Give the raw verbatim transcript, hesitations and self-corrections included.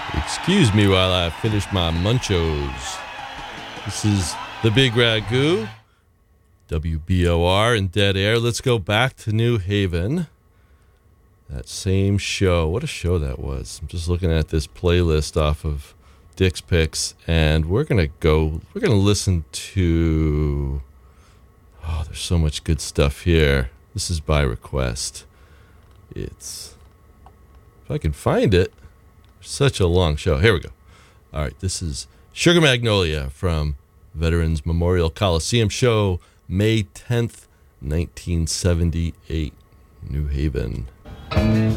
Excuse me while I finish my munchos. This is The Big Ragu, W B O R and Dead Air. Let's go back to New Haven. That same show. What a show that was. I'm just looking at this playlist off of Dick's Picks, and we're going to go, we're going to listen to, oh, there's so much good stuff here. This is by request. It's, if I can find it, such a long show. Here we go. All right, this is Sugar Magnolia from Veterans Memorial Coliseum show, May tenth, nineteen seventy-eight, New Haven.